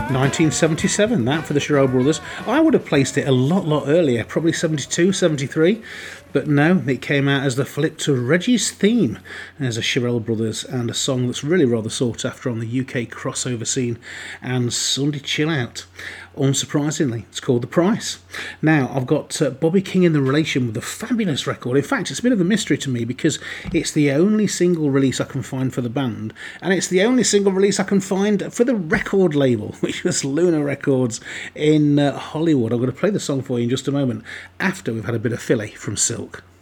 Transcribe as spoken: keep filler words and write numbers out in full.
nineteen seventy-seven, that for the Shirelle Brothers. I would have placed it a lot, lot earlier, probably seventy-two, seventy-three, but no, it came out as the flip to Reggie's Theme as a Shirelle Brothers, and a song that's really rather sought after on the U K crossover scene and Sunday Chill Out. Unsurprisingly, it's called The Price. Now, I've got uh, Bobby King in the relation with a fabulous record. In fact, it's a bit of a mystery to me because it's the only single release I can find for the band, and it's the only single release I can find for the record label, which was Luna Records in uh, Hollywood. I'm going to play the song for you in just a moment, after we've had a bit of Philly from Silk.